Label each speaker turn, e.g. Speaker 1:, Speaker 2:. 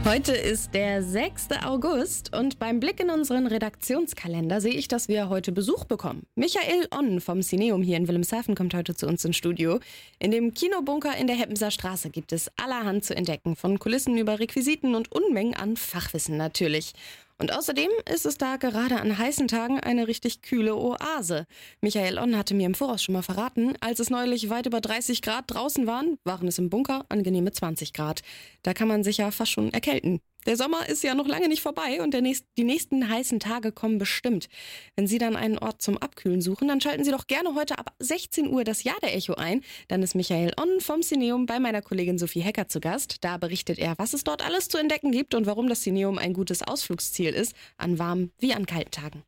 Speaker 1: Heute ist der 6. August und beim Blick in unseren Redaktionskalender sehe ich, dass wir heute Besuch bekommen. Michael Onn vom Cineum hier in Wilhelmshaven kommt heute zu uns ins Studio. In dem Kinobunker in der Heppenser Straße gibt es allerhand zu entdecken, von Kulissen über Requisiten und Unmengen an Fachwissen natürlich. Und außerdem ist es da gerade an heißen Tagen eine richtig kühle Oase. Michael Onn hatte mir im Voraus schon mal verraten, als es neulich weit über 30 Grad draußen waren es im Bunker angenehme 20 Grad. Da kann man sich ja fast schon erkälten. Der Sommer ist ja noch lange nicht vorbei und die nächsten heißen Tage kommen bestimmt. Wenn Sie dann einen Ort zum Abkühlen suchen, dann schalten Sie doch gerne heute ab 16 Uhr das Jahr der Echo ein. Dann ist Michael Onn vom Cineum bei meiner Kollegin Sophie Hecker zu Gast. Da berichtet er, was es dort alles zu entdecken gibt und warum das Cineum ein gutes Ausflugsziel ist, an warmen wie an kalten Tagen.